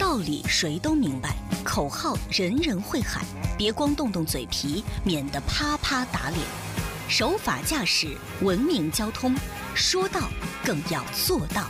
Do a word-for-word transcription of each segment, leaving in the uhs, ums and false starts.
道理谁都明白，口号人人会喊，别光动动嘴皮，免得啪啪打脸。守法驾驶，文明交通，说到更要做到。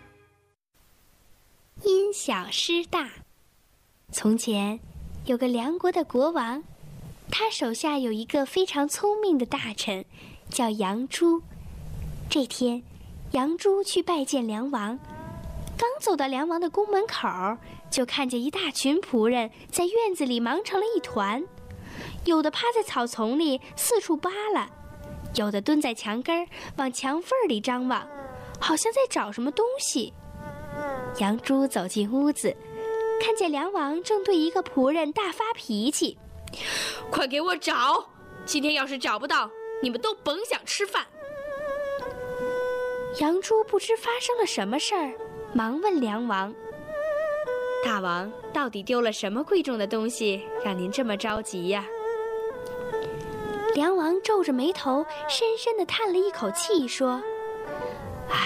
因小失大。从前有个梁国的国王，他手下有一个非常聪明的大臣，叫杨朱。这天，杨朱去拜见梁王，刚走到梁王的宫门口，就看见一大群仆人在院子里忙成了一团，有的趴在草丛里四处扒拉，有的蹲在墙根儿往墙缝里张望，好像在找什么东西。杨朱走进屋子，看见梁王正对一个仆人大发脾气：“ 快给我找！今天要是找不到，你们都甭想吃饭。” 杨朱不知发生了什么事儿，忙问梁王：“ 大王，到底丢了什么贵重的东西，让您这么着急呀？” 梁王皱着眉头，深深地叹了一口气，说：“唉，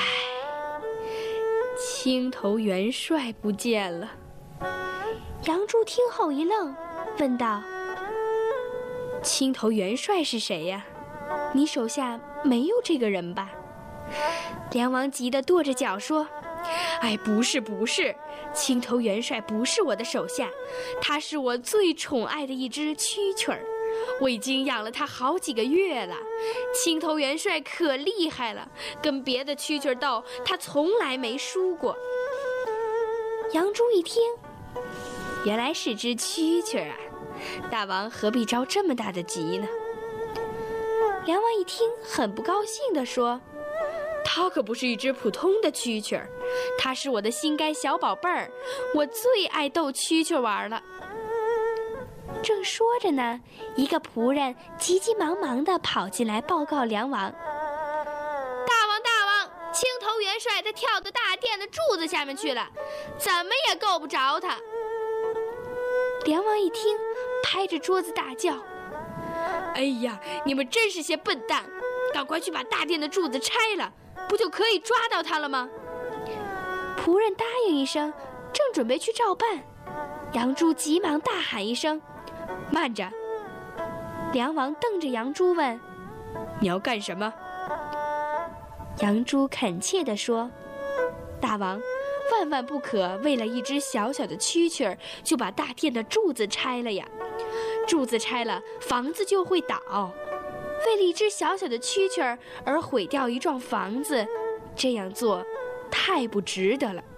青头元帅不见了。” 杨朱听后一愣，问道：“ 青头元帅是谁呀？你手下没有这个人吧？” 梁王急得跺着脚说：“ 哎，不是不是，青头元帅不是我的手下，他是我最宠爱的一只蛐蛐儿，我已经养了他好几个月了。青头元帅可厉害了，跟别的蛐蛐儿斗，他从来没输过。” 杨朱一听， 原来是只蛐蛐儿啊！大王何必着这么大的急呢？ 梁王一听，很不高兴地说：“ 它可不是一只普通的蛐蛐儿，它是我的心肝小宝贝儿，我最爱逗蛐蛐玩了。” 正说着呢，一个仆人急急忙忙地跑进来报告梁王：“ 大王大王，青头元帅他跳到大殿的柱子下面去了，怎么也够不着他。” 梁王一听，拍着桌子大叫：“ 哎呀，你们真是些笨蛋！赶快去把大殿的柱子拆了，不就可以抓到他了吗？” 仆人答应一声，正准备去照办，杨朱急忙大喊一声：“ 慢着！” 梁王瞪着杨朱问：“ 你要干什么？” 杨朱恳切地说：“ 大王，万万不可为了一只小小的蛐蛐儿就把大殿的柱子拆了呀！柱子拆了，房子就会倒。为了一只小小的蛐蛐儿而毁掉一幢房子，这样做太不值得了。”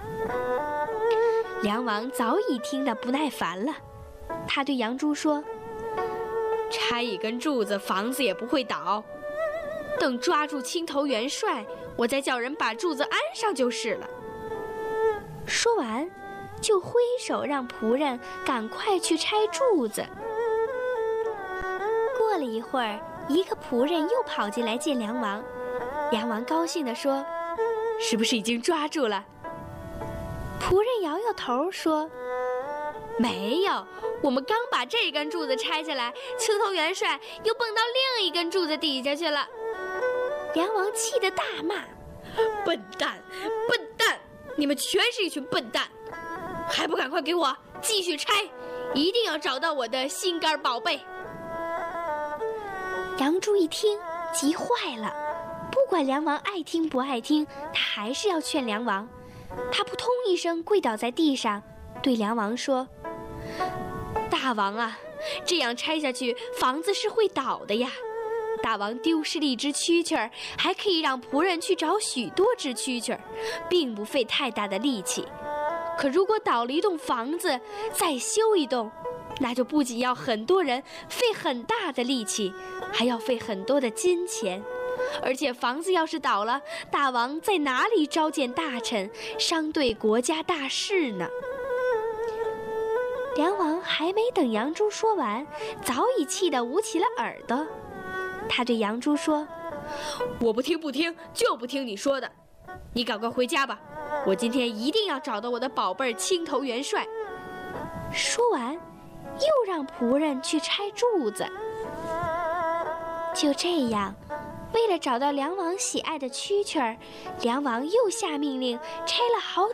梁王早已听得不耐烦了，他对杨朱说：“ 拆一根柱子，房子也不会倒。等抓住青头元帅，我再叫人把柱子安上就是了。” 说完，就挥手让仆人赶快去拆柱子。过了一会儿，一个仆人又跑进来见梁王。梁王高兴地说：“ 是不是已经抓住了？” 仆人摇摇头说：“ 没有，我们刚把这根柱子拆下来，青头元帅又蹦到另一根柱子底下去了。” 梁王气得大骂：“ 笨蛋，笨蛋！你们全是一群笨蛋，还不赶快给我继续拆！一定要找到我的心肝宝贝！” 杨朱一听，急坏了，不管梁王爱听不爱听，他还是要劝梁王。他扑通一声跪倒在地上，对梁王说：“ 大王啊，这样拆下去，房子是会倒的呀。大王丢失了一只蛐蛐儿，还可以让仆人去找许多只蛐蛐儿，并不费太大的力气。可如果倒了一栋房子，再修一栋，那就不仅要很多人费很大的力气，还要费很多的金钱。而且房子要是倒了，大王在哪里召见大臣，商对国家大事呢？” 梁王还没等杨朱说完，早已气得捂起了耳朵。他对杨朱说：“ 我不听不听，就不听你说的。你赶快回家吧，我今天一定要找到我的宝贝儿青头元帅。” 说完，又让仆人去拆柱子。就这样，为了找到梁王喜爱的蛐蛐儿，梁王又下命令拆了好